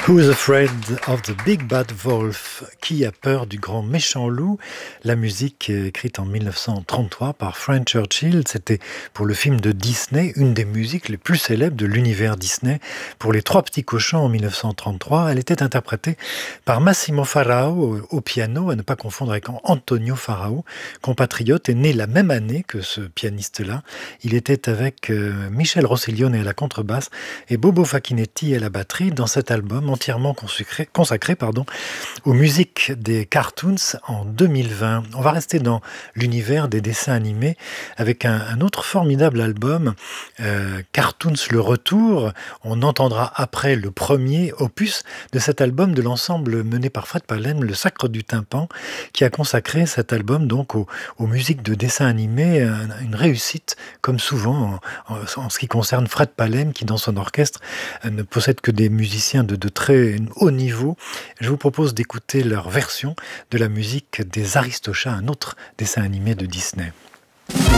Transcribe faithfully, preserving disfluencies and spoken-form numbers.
Who's Afraid of the Big Bad Wolf? Qui a peur du grand méchant loup? La musique écrite en mille neuf cent trente-trois par Frank Churchill, c'était pour le film de Disney, une des musiques les plus célèbres de l'univers Disney. Pour Les Trois Petits Cochons en mille neuf cent trente-trois, elle était interprétée par Massimo Farao au piano, à ne pas confondre avec Antonio Farao, compatriote, est né la même année que ce pianiste-là. Il était avec euh, Michel Rossiglione à la contrebasse et Bobo Facchinetti à la batterie dans cet album entièrement consacré, consacré pardon, aux musiques des cartoons en deux mille vingt. On va rester dans l'univers des dessins animés avec un, un autre formidable album, euh, Cartoons le Retour. On entendra après le premier opus de cet album de l'ensemble mené par Fred Palem, Le Sacre du Tympan, qui a consacré cet album donc aux, aux musiques de dessins animés, une réussite comme souvent en, en, en ce qui concerne Fred Palem, qui dans son orchestre ne possède que des musiciens de, de très haut niveau. Je vous propose d'écouter leur version de la musique des Aristochats, un autre dessin animé de Disney.